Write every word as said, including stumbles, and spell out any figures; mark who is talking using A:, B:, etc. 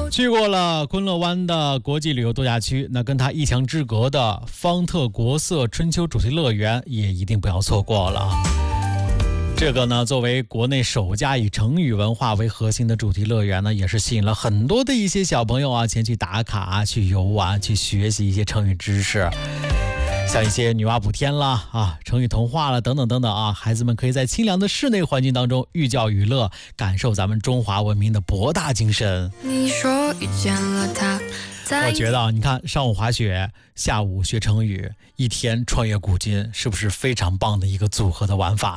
A: 去过了昆乐湾的国际旅游度假区，那跟它一墙之隔的方特国色春秋主题乐园也一定不要错过了。这个呢，作为国内首家以成语文化为核心的主题乐园呢，也是吸引了很多的一些小朋友啊前去打卡啊，去游玩，去学习一些成语知识。像一些女娲补天啦啊，成语童话啦等等等等啊，孩子们可以在清凉的室内环境当中寓教于乐，感受咱们中华文明的博大精深。
B: 你说遇见了他，
A: 我觉得啊，你看上午滑雪，下午学成语，一天穿越古今，是不是非常棒的一个组合的玩法